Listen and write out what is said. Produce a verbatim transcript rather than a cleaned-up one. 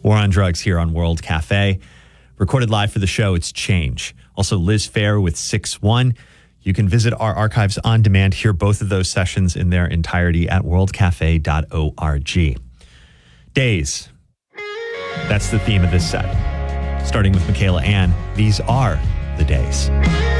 War on Drugs here on World Cafe. Recorded live for the show, it's Change. Also, Liz Phair with six one. You can visit our archives on demand, hear both of those sessions in their entirety at world cafe dot org. Days. That's the theme of this set. Starting with Michaela Anne, these are the days.